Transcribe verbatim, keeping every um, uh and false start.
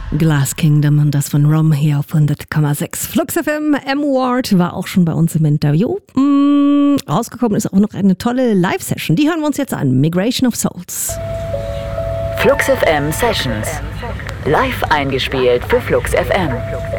Glass Kingdom und das von Rom hier auf hundert Komma sechs. Flux F M, M-Ward war auch schon bei uns im Interview. Mm, rausgekommen ist auch noch eine tolle Live-Session. Die hören wir uns jetzt an. Migration of Souls. Flux F M Sessions. Live eingespielt für Flux F M.